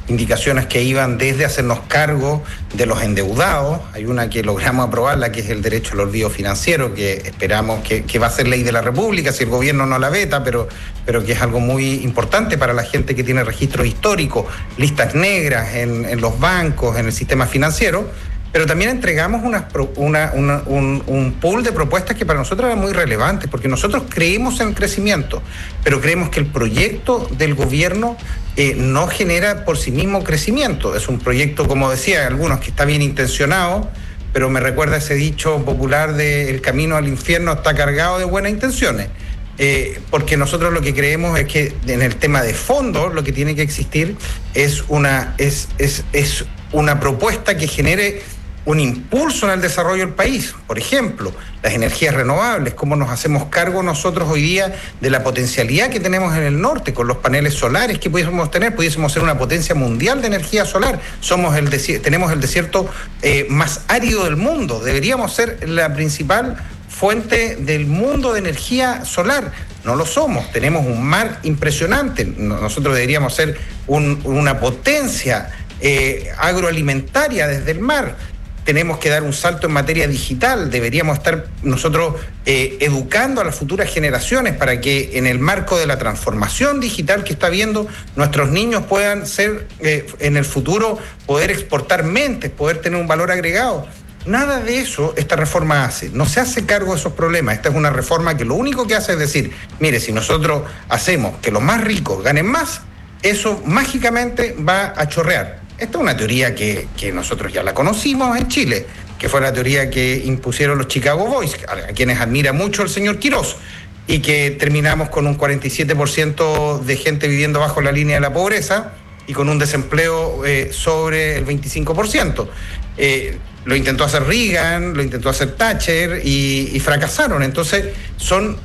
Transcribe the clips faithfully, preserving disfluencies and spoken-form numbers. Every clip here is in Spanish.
indicaciones que iban desde hacernos cargo de los endeudados. Hay una que logramos aprobarla, que es el derecho al olvido financiero, que esperamos que, que va a ser ley de la República si el gobierno no la veta, pero, pero que es algo muy importante para la gente que tiene registros históricos, listas negras en, en los bancos, en el sistema financiero. Pero también entregamos una, una, una, un, un pool de propuestas que para nosotros era muy relevante, porque nosotros creemos en el crecimiento, pero creemos que el proyecto del gobierno eh, no genera por sí mismo crecimiento. Es un proyecto, como decía algunos, que está bien intencionado, pero me recuerda ese dicho popular de el camino al infierno está cargado de buenas intenciones. Eh, porque nosotros lo que creemos es que en el tema de fondo lo que tiene que existir es una, es, es, es una propuesta que genere un impulso en el desarrollo del país. Por ejemplo, las energías renovables, cómo nos hacemos cargo nosotros hoy día de la potencialidad que tenemos en el norte con los paneles solares que pudiésemos tener, pudiésemos ser una potencia mundial de energía solar. Somos el desi- tenemos el desierto eh, más árido del mundo, deberíamos ser la principal fuente del mundo de energía solar. No lo somos, tenemos un mar impresionante, nosotros deberíamos ser un, una potencia eh, agroalimentaria desde el mar. Tenemos que dar un salto en materia digital, deberíamos estar nosotros eh, educando a las futuras generaciones para que en el marco de la transformación digital que está habiendo, nuestros niños puedan ser, eh, en el futuro, poder exportar mentes, poder tener un valor agregado. Nada de eso esta reforma hace, no se hace cargo de esos problemas. Esta es una reforma que lo único que hace es decir, mire, si nosotros hacemos que los más ricos ganen más, eso mágicamente va a chorrear. Esta es una teoría que, que nosotros ya la conocimos en Chile, que fue la teoría que impusieron los Chicago Boys, a quienes admira mucho el señor Quirós, y que terminamos con un cuarenta y siete por ciento de gente viviendo bajo la línea de la pobreza y con un desempleo eh, sobre el veinticinco por ciento. Eh, lo intentó hacer Reagan, lo intentó hacer Thatcher y, y fracasaron. Entonces son,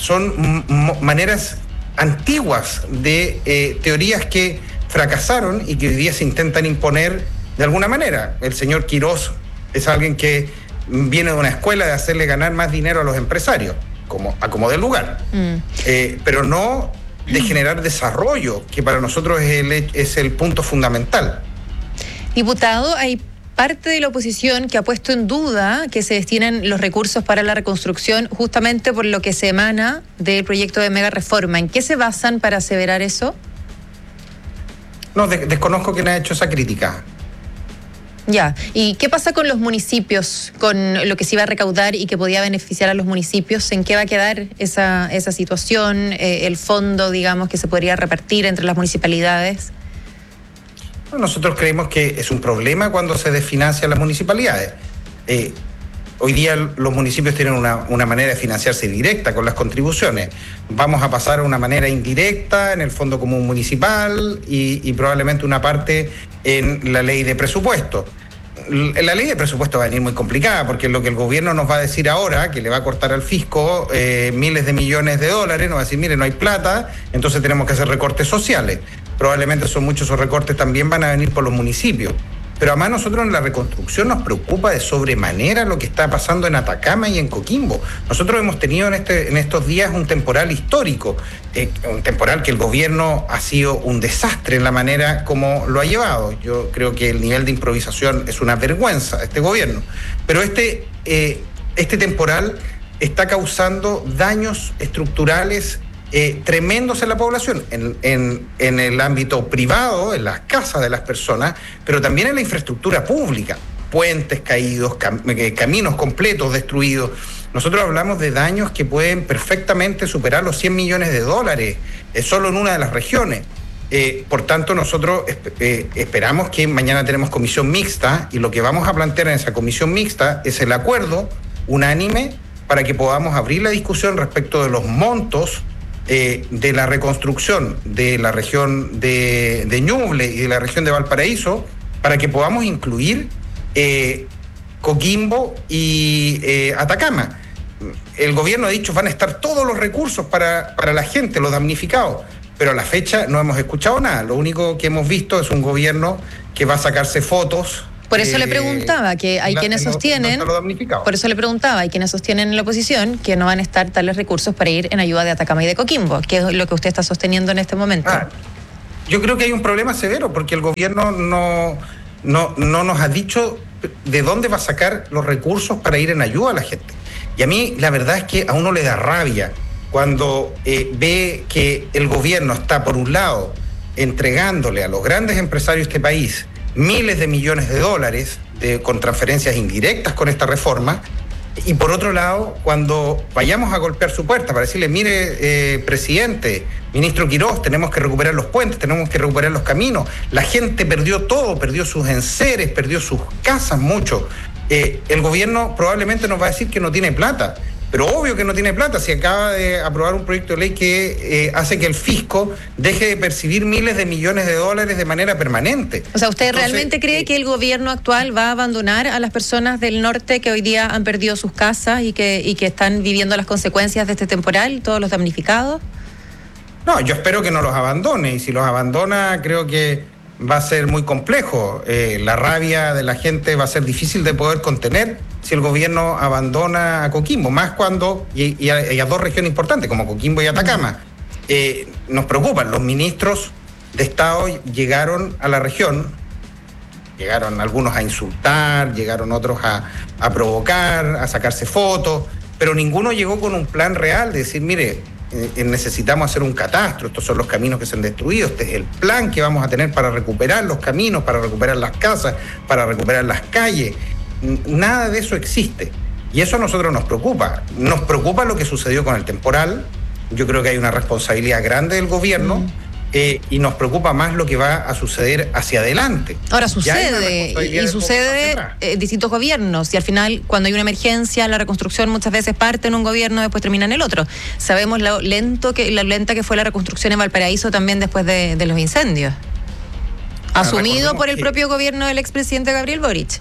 son m- maneras antiguas de eh, teorías que fracasaron y que hoy día se intentan imponer de alguna manera. El señor Quirós es alguien que viene de una escuela de hacerle ganar más dinero a los empresarios, como a como del lugar, mm. eh, pero no de generar desarrollo, que para nosotros es el, es el punto fundamental. Diputado, hay parte de la oposición que ha puesto en duda que se destinen los recursos para la reconstrucción justamente por lo que se emana del proyecto de mega reforma. ¿En qué se basan para aseverar eso? No, de, desconozco quién ha hecho esa crítica. Ya, ¿y qué pasa con los municipios, con lo que se iba a recaudar y que podía beneficiar a los municipios? ¿En qué va a quedar esa, esa situación, eh, el fondo, digamos, que se podría repartir entre las municipalidades? Nosotros creemos que es un problema cuando se desfinancian las municipalidades. Eh, Hoy día los municipios tienen una, una manera de financiarse directa con las contribuciones. Vamos a pasar a una manera indirecta en el Fondo Común Municipal y, y probablemente una parte en la ley de presupuesto. La ley de presupuesto va a venir muy complicada porque lo que el gobierno nos va a decir ahora, que le va a cortar al fisco eh, miles de millones de dólares, nos va a decir, mire, no hay plata, entonces tenemos que hacer recortes sociales. Probablemente son muchos esos recortes también van a venir por los municipios. Pero además nosotros en la reconstrucción nos preocupa de sobremanera lo que está pasando en Atacama y en Coquimbo. Nosotros hemos tenido en, este, en estos días un temporal histórico, eh, un temporal que el gobierno ha sido un desastre en la manera como lo ha llevado. Yo creo que el nivel de improvisación es una vergüenza de este gobierno. Pero este, eh, este temporal está causando daños estructurales Eh, tremendos en la población, en, en, en el ámbito privado, en las casas de las personas, pero también en la infraestructura pública, puentes caídos, cam, eh, caminos completos destruidos. Nosotros hablamos de daños que pueden perfectamente superar los cien millones de dólares, eh, solo en una de las regiones. Eh, por tanto, nosotros eh, esperamos que mañana tenemos comisión mixta y lo que vamos a plantear en esa comisión mixta es el acuerdo unánime para que podamos abrir la discusión respecto de los montos Eh, de la reconstrucción de la región de, de Ñuble y de la región de Valparaíso, para que podamos incluir eh, Coquimbo y eh, Atacama. El gobierno ha dicho van a estar todos los recursos para, para la gente, los damnificados, pero a la fecha no hemos escuchado nada. Lo único que hemos visto es un gobierno que va a sacarse fotos. Por eso eh, le preguntaba que hay la, quienes no, sostienen, no por eso le preguntaba, hay quienes sostienen en la oposición que no van a estar tales recursos para ir en ayuda de Atacama y de Coquimbo, que es lo que usted está sosteniendo en este momento. Ah, Yo creo que hay un problema severo porque el gobierno no, no, no nos ha dicho de dónde va a sacar los recursos para ir en ayuda a la gente. Y a mí la verdad es que a uno le da rabia cuando eh, ve que el gobierno está, por un lado, entregándole a los grandes empresarios de este país miles de millones de dólares de, con transferencias indirectas con esta reforma, y por otro lado, cuando vayamos a golpear su puerta para decirle, mire, eh, presidente, ministro Quirós, tenemos que recuperar los puentes, tenemos que recuperar los caminos, la gente perdió todo, perdió sus enseres, perdió sus casas, mucho. Eh, el gobierno probablemente nos va a decir que no tiene plata, pero obvio que no tiene plata si acaba de aprobar un proyecto de ley que eh, hace que el fisco deje de percibir miles de millones de dólares de manera permanente. O sea, ¿usted Entonces, realmente cree eh, que el gobierno actual va a abandonar a las personas del norte que hoy día han perdido sus casas y que, y que están viviendo las consecuencias de este temporal, todos los damnificados? No, yo espero que no los abandone, y si los abandona creo que va a ser muy complejo. Eh, la rabia de la gente va a ser difícil de poder contener si el gobierno abandona a Coquimbo, más cuando, y, y, a, y a dos regiones importantes como Coquimbo y Atacama. Eh, nos preocupan, los ministros de Estado llegaron a la región, llegaron algunos a insultar, llegaron otros a, a provocar, a sacarse fotos, pero ninguno llegó con un plan real de decir, mire, eh, necesitamos hacer un catastro, estos son los caminos que se han destruido, este es el plan que vamos a tener para recuperar los caminos, para recuperar las casas, para recuperar las calles. Nada de eso existe y eso a nosotros nos preocupa. Nos preocupa lo que sucedió con el temporal. Yo creo que hay una responsabilidad grande del gobierno mm. eh, y nos preocupa más lo que va a suceder hacia adelante. Ahora sucede y, y sucede en distintos gobiernos y al final cuando hay una emergencia la reconstrucción muchas veces parte en un gobierno después termina en el otro. Sabemos lo lento que la lenta que fue la reconstrucción en Valparaíso también después de, de los incendios. Asumido ah, por el que... propio gobierno del expresidente Gabriel Boric.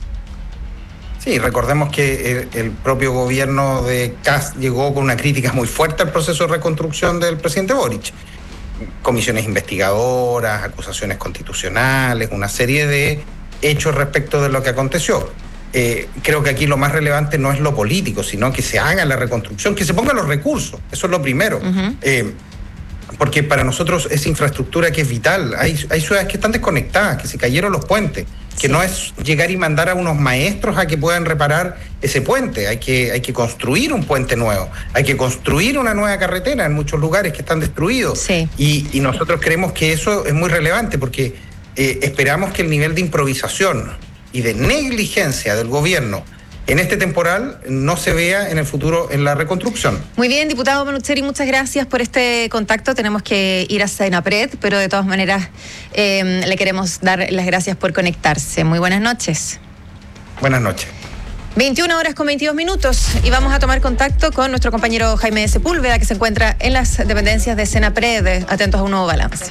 Sí, recordemos que el, el propio gobierno de Kast llegó con una crítica muy fuerte al proceso de reconstrucción del presidente Boric. Comisiones investigadoras, acusaciones constitucionales, una serie de hechos respecto de lo que aconteció. Eh, creo que aquí lo más relevante no es lo político, sino que se haga la reconstrucción, que se pongan los recursos, eso es lo primero. Uh-huh. Eh, porque para nosotros es infraestructura que es vital. Hay, hay ciudades que están desconectadas, que se cayeron los puentes, que sí. No es llegar y mandar a unos maestros a que puedan reparar ese puente, hay que, hay que construir un puente nuevo, hay que construir una nueva carretera en muchos lugares que están destruidos. Sí. Y, y nosotros creemos que eso es muy relevante porque eh, esperamos que el nivel de improvisación y de negligencia del gobierno en este temporal no se vea en el futuro en la reconstrucción. Muy bien, diputado Manucheri, muchas gracias por este contacto. Tenemos que ir a Senapred, pero de todas maneras eh, le queremos dar las gracias por conectarse. Muy buenas noches. Buenas noches. veintiuna horas con veintidós minutos y vamos a tomar contacto con nuestro compañero Jaime Sepúlveda, que se encuentra en las dependencias de Senapred. Atentos a un nuevo balance.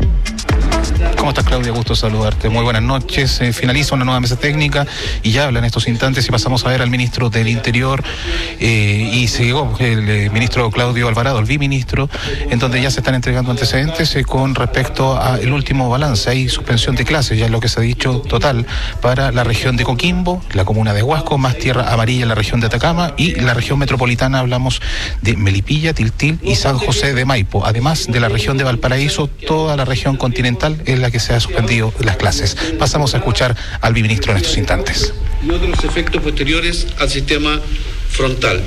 ¿Cómo estás, Claudia? Gusto saludarte. Muy buenas noches. Eh, finaliza una nueva mesa técnica y ya habla en estos instantes y pasamos a ver al ministro del Interior eh, y se llegó el eh, ministro Claudio Alvarado, el biministro, en donde ya se están entregando antecedentes eh, con respecto al último balance. Hay suspensión de clases, ya es lo que se ha dicho total para la región de Coquimbo, la comuna de Huasco, más Tierra Amarilla en la región de Atacama y la región metropolitana hablamos de Melipilla, Tiltil y San José de Maipo. Además de la región de Valparaíso, toda la región continental es la que se ha suspendido las clases. Pasamos a escuchar al biministro en estos instantes. Y otros efectos posteriores al sistema frontal.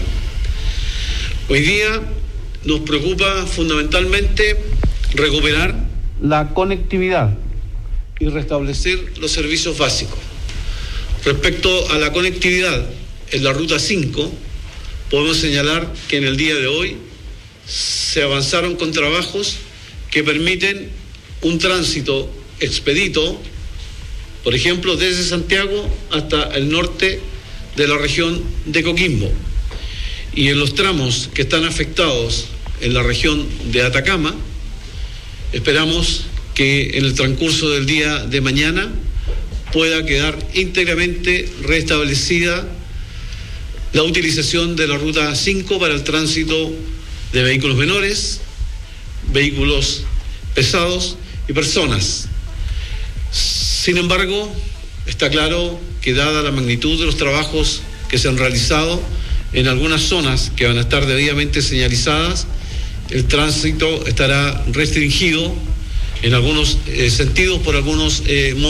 Hoy día nos preocupa fundamentalmente recuperar la conectividad y restablecer los servicios básicos. Respecto a la conectividad en la ruta cinco, podemos señalar que en el día de hoy se avanzaron con trabajos que permiten un tránsito expedito, por ejemplo, desde Santiago hasta el norte de la región de Coquimbo. Y en los tramos que están afectados en la región de Atacama, esperamos que en el transcurso del día de mañana pueda quedar íntegramente restablecida la utilización de la ruta cinco para el tránsito de vehículos menores, vehículos pesados y personas. Sin embargo, está claro que dada la magnitud de los trabajos que se han realizado en algunas zonas que van a estar debidamente señalizadas, el tránsito estará restringido en algunos eh, sentidos por algunos eh,